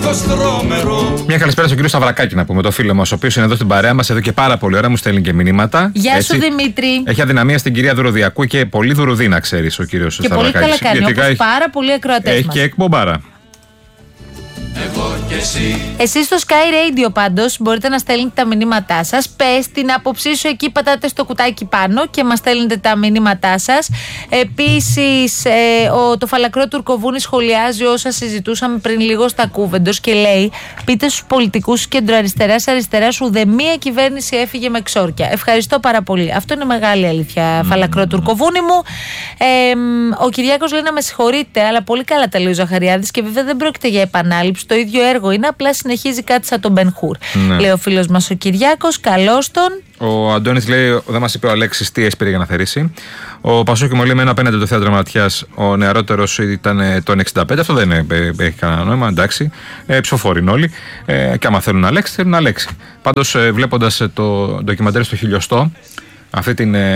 Μια καλησπέρα στον κύριο Σταυρακάκη, να πούμε, το φίλο μας, ο οποίος είναι εδώ στην παρέα μας εδώ και πάρα πολύ ώρα, μου στέλνει και μηνύματα. Γεια σου, Δημήτρη. Έχει αδυναμία στην κυρία Δουροδιακού και πολύ δουρουδή, να ξέρεις, ο κύριος Σταυρακάκης. Και πολύ καλά κάνει, όπως πάρα πολλοί ακροατές μας. Έχει και εκπομπάρα. Εσείς στο Sky Radio πάντως μπορείτε να στέλνετε τα μηνύματά σας. Πες την άποψή σου εκεί, πατάτε στο κουτάκι πάνω και μας στέλνετε τα μηνύματά σας. Επίσης το Φαλακρό Τουρκοβούνη σχολιάζει όσα συζητούσαμε πριν λίγο στα Κούβεντος και λέει: πείτε στους πολιτικούς κεντροαριστεράς ουδεμία κυβέρνηση έφυγε με ξόρκια. Ευχαριστώ πάρα πολύ. Αυτό είναι μεγάλη αλήθεια, Φαλακρό Τουρκοβούνη μου. Ο Κυριάκος λέει να με συγχωρείτε, αλλά πολύ καλά τα λέει ο Ζαχαριάδης και βέβαια δεν πρόκειται για επανάληψη. Το ίδιο έργο είναι, απλά συνεχίζει κάτι σαν τον Μπεν Χουρ. Ναι. Λέει ο φίλος μας ο Κυριάκος, καλώς τον. Ο Αντώνης λέει: δεν μας είπε ο Αλέξης τι έσπηρε για να θερήσει. Ο Πασόκη μου λέει: μένω απέναντι το θέατρο Ματιάς. Ο νεαρότερος ήταν τον 65. Αυτό δεν έχει κανένα νόημα, εντάξει. Ψηφοφόροι είναι όλοι. Και άμα θέλουν να Αλέξη, θέλουν να Αλέξη. Πάντως, βλέποντας το ντοκιμαντέρ στο χιλιοστό, αυτή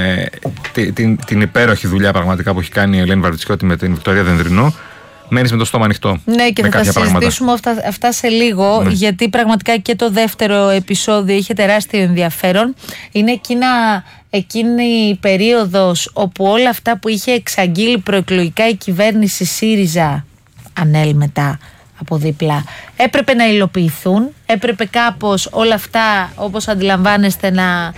την υπέροχη δουλειά πραγματικά που έχει κάνει η Ελένη Βαρβιτσιώτη με την Βικτωρία Δενδρινού, μένεις με το στόμα ανοιχτό. Ναι, και θα συζητήσουμε αυτά σε λίγο, γιατί πραγματικά και το δεύτερο επεισόδιο είχε τεράστιο ενδιαφέρον. Είναι εκείνη η περίοδος όπου όλα αυτά που είχε εξαγγείλει προεκλογικά η κυβέρνηση ΣΥΡΙΖΑ, ΑΝΕΛ μετά από δίπλα, έπρεπε να υλοποιηθούν. Έπρεπε κάπως όλα αυτά, όπως αντιλαμβάνεστε,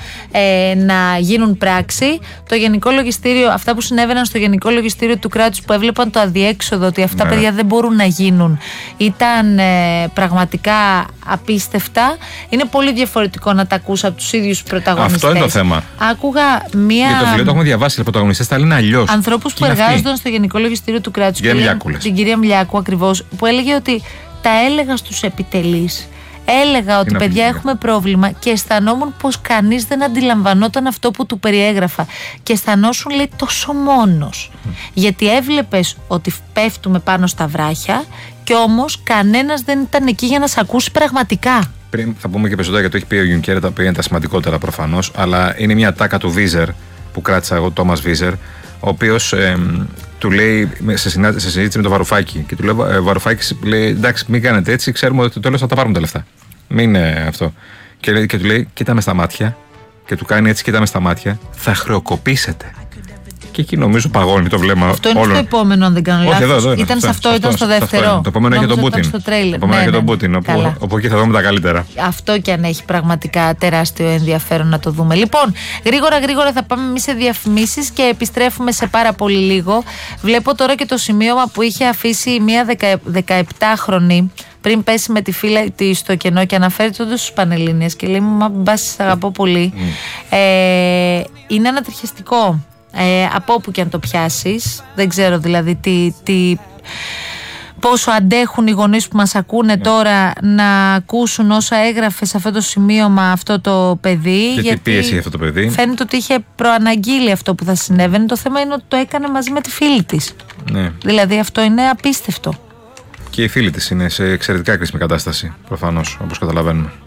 να γίνουν πράξη. Το Γενικό Λογιστήριο, αυτά που συνέβαιναν στο Γενικό Λογιστήριο του κράτους, που έβλεπαν το αδιέξοδο ότι αυτά παιδιά δεν μπορούν να γίνουν, ήταν πραγματικά απίστευτα. Είναι πολύ διαφορετικό να τα ακούσει από τους ίδιους πρωταγωνιστές. Αυτό είναι το θέμα. Άκουγα μία. Και το βιβλίο το έχουμε διαβάσει, οι πρωταγωνιστές τα λένε αλλιώς. Ανθρώπους που εργάζονταν στο Γενικό Λογιστήριο του κράτους. Την κυρία Μλιάκου ακριβώς, που έλεγε ότι τα έλεγα στους επιτελείς. Έλεγα ότι παιδιά έχουμε πρόβλημα και αισθανόμουν πως κανείς δεν αντιλαμβανόταν αυτό που του περιέγραφα. Και αισθανόσουν, λέει, τόσο μόνος. Γιατί έβλεπες ότι πέφτουμε πάνω στα βράχια και όμως κανένας δεν ήταν εκεί για να σε ακούσει πραγματικά. Πριν θα πούμε και περισσότερα γιατί το έχει πει ο Γιουνκέρ, τα οποία είναι τα σημαντικότερα προφανώς, αλλά είναι μια τάκα του Βίζερ που κράτησα εγώ, Τόμας Βίζερ, ο οποίος του λέει σε συζήτηση με τον Βαρουφάκη και του λέει: Βαρουφάκης, λέει, εντάξει, μην κάνετε έτσι, ξέρουμε ότι το τέλος θα τα πάρουμε τα λεφτά. Μην είναι αυτό. Και του λέει: κοίτα με στα μάτια, και του κάνει έτσι: κοίτα με στα μάτια, θα χρεοκοπήσετε. Και εκεί νομίζω παγώνει το βλέμμα. Αυτό είναι στο επόμενο, αν δεν κάνω λάθος. Εδώ ήταν σε αυτό, ήταν στο δεύτερο. Το επόμενο έχει τον Πούτιν. Το επόμενο έχει τον Πούτιν. Όπου εκεί θα δούμε τα καλύτερα. Αυτό και αν έχει πραγματικά τεράστιο ενδιαφέρον να το δούμε. Λοιπόν, γρήγορα θα πάμε εμείς σε διαφημίσεις και επιστρέφουμε σε πάρα πολύ λίγο. Βλέπω τώρα και το σημείωμα που είχε αφήσει μία 17χρονη πριν πέσει με τη φίλα της στο κενό και αναφέρεται όντως στους Πανελλήνιες και λέει: μα μπας, αγαπώ πολύ. Είναι ανατριχιαστικό. Από όπου και αν το πιάσεις, δεν ξέρω δηλαδή πόσο αντέχουν οι γονείς που μας ακούνε τώρα να ακούσουν όσα έγραφε σε αυτό το σημείωμα αυτό το παιδί. Γιατί πίεση αυτό το παιδί. Φαίνεται ότι είχε προαναγγείλει αυτό που θα συνέβαινε. Το θέμα είναι ότι το έκανε μαζί με τη φίλη της. Ναι. Δηλαδή αυτό είναι απίστευτο. Και η φίλη της είναι σε εξαιρετικά κρίσιμη κατάσταση, προφανώς, όπως καταλαβαίνουμε.